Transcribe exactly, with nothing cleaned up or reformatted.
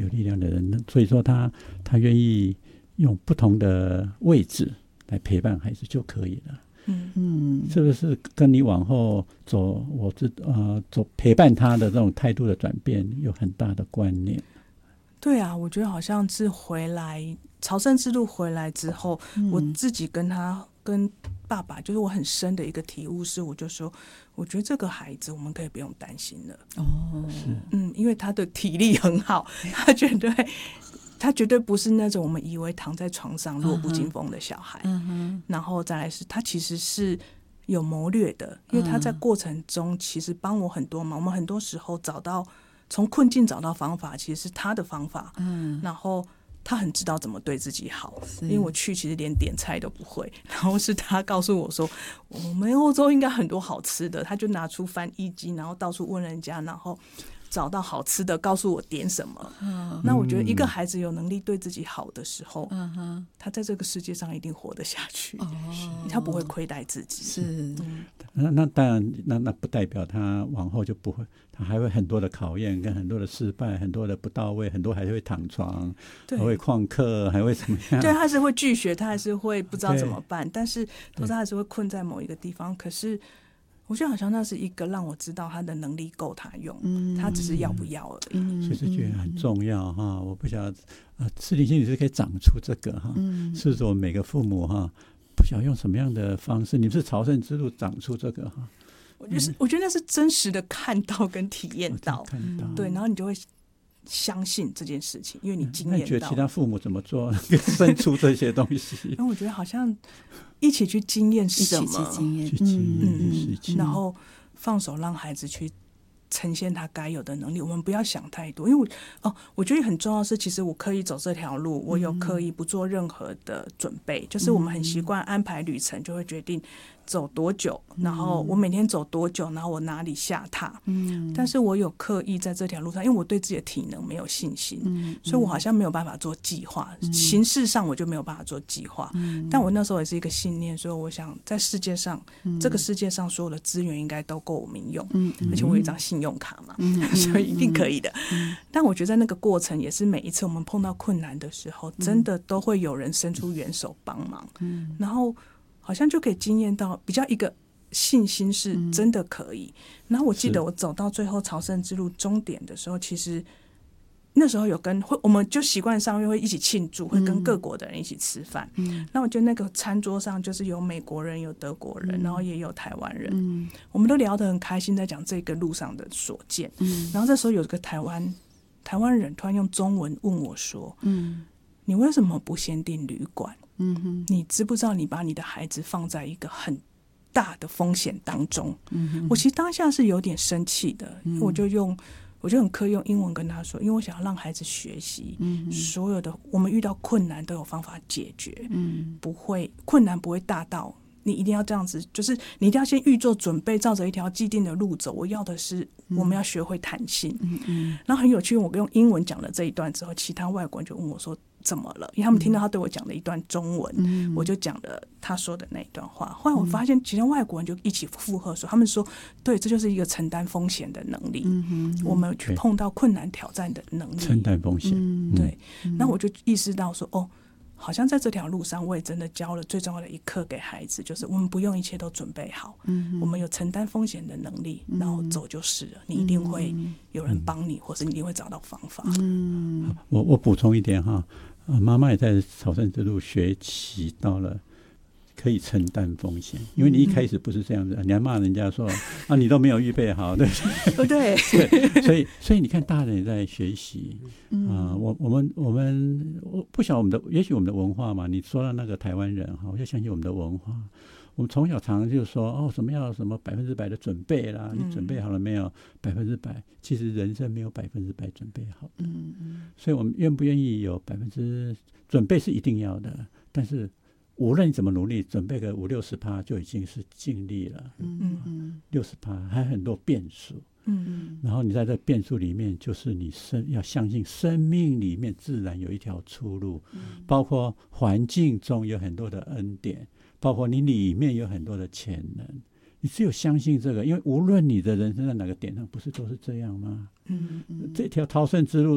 有力量的人，所以说他他愿意用不同的位置来陪伴孩子就可以了。嗯嗯，是不是跟你往后走，我这呃走陪伴他的这种态度的转变有很大的关联？ 对啊，我觉得好像是回来朝圣之路回来之后，嗯、我自己跟他跟爸爸，就是我很深的一个体悟是，我就说，我觉得这个孩子我们可以不用担心了。哦，嗯，因为他的体力很好，他绝对他绝对不是那种我们以为躺在床上弱不禁风的小孩。嗯、然后再来是他其实是有谋略的，因为他在过程中其实帮我很多忙。我们很多时候找到从困境找到方法，其实是他的方法。嗯，然后他很知道怎么对自己好，因为我去其实连点菜都不会，然后是他告诉我说我们欧洲应该很多好吃的，他就拿出翻译机，然后到处问人家，然后找到好吃的告诉我点什么。嗯、那我觉得一个孩子有能力对自己好的时候，嗯、他在这个世界上一定活得下去。哦、他不会亏待自己。是、 嗯、那, 那当然 那, 那不代表他往后就不会，他还会很多的考验跟很多的失败，很多的不到位，很多还会躺床，还会旷课，还会怎么样。 对，他还是会拒学，他还是会不知道怎么办，但是他还是会困在某一个地方。可是我觉得好像那是一个让我知道他的能力够他用，嗯、他只是要不要而已。 嗯、所以这觉得很重要哈。我不晓得，呃，适龄心理是可以长出这个哈，嗯、是说每个父母哈，不晓得用什么样的方式，你们是朝圣之路长出这个哈。 我觉得，我觉得那是真实的看到跟体验到， 看到对，然后你就会相信这件事情，因为你经验到。 那你觉得其他父母怎么做生出这些东西？ 然后我觉得好像一起去经验什么， 一起去经验， 去经验事情， 然后放手让孩子去呈现他该有的能力。我们不要想太多，因为我哦，我觉得很重要的是，其实我刻意走这条路，我有刻意不做任何的准备，嗯、就是我们很习惯安排旅程，就会决定走多久，然后我每天走多久，然后我哪里下榻。嗯，但是我有刻意在这条路上，因为我对自己的体能没有信心，嗯、所以我好像没有办法做计划，嗯、形式上我就没有办法做计划。嗯、但我那时候也是一个信念，所以我想在世界上，嗯、这个世界上所有的资源应该都够我们用，嗯、而且我有一張信用卡嘛，嗯、所以一定可以的。嗯、但我觉得在那个过程，也是每一次我们碰到困难的时候，真的都会有人伸出援手帮忙，嗯、然后好像就可以经验到比较一个信心是真的可以。嗯、然后我记得我走到最后朝圣之路终点的时候，其实那时候有跟会，我们就习惯上面会一起庆祝，会跟各国的人一起吃饭。嗯，那我觉得那个餐桌上就是有美国人，有德国人，嗯、然后也有台湾人。嗯，我们都聊得很开心，在讲这个路上的所见。嗯，然后这时候有个台湾台湾人突然用中文问我说：“嗯，你为什么不先订旅馆？嗯哼，你知不知道你把你的孩子放在一个很大的风险当中？”嗯，我其实当下是有点生气的，嗯、我就用我就很刻意用英文跟他说，因为我想要让孩子学习，嗯、所有的我们遇到困难都有方法解决，嗯、不会困难不会大到你一定要这样子，就是你一定要先预做准备，照着一条既定的路走。我要的是我们要学会弹性。嗯嗯，然后很有趣，我用英文讲了这一段之后，其他外国人就问我说怎么了，因为他们听到他对我讲的一段中文，嗯、我就讲了他说的那一段话。后来我发现其他外国人就一起附和说，他们说对，这就是一个承担风险的能力。嗯嗯，我们去碰到困难挑战的能力， 承担风险。嗯、 对，那我就意识到说，哦，好像在这条路上我也真的教了最重要的一课给孩子，就是我们不用一切都准备好，嗯、我们有承担风险的能力，嗯、然后走就是了，你一定会有人帮你，嗯、或是你一定会找到方法。 嗯，我我补充一点哈，呃，妈妈也在朝圣之路学习到了可以承担风险，因为你一开始不是这样子，嗯、你还骂人家说啊，你都没有预备好，对不对？ 对，所以所以你看，大人也在学习啊、嗯呃。我我们我们我不晓得我们的，也许我们的文化嘛。你说到那个台湾人哈，我就相信我们的文化。我们从小常常就说哦，什么要什么百分之百的准备啦，你准备好了没有？百分之百，其实人生没有百分之百准备好的。嗯嗯。所以我们愿不愿意有百分之准备是一定要的，但是无论你怎么努力，准备个五六十趴就已经是尽力了。嗯嗯，六十趴还有很多变数。嗯嗯，然后你在这变数里面，就是你生要相信生命里面自然有一条出路，嗯、包括环境中有很多的恩典，包括你里面有很多的潜能。你只有相信这个，因为无论你的人生在哪个点上，不是都是这样吗？嗯嗯，这条朝圣之路。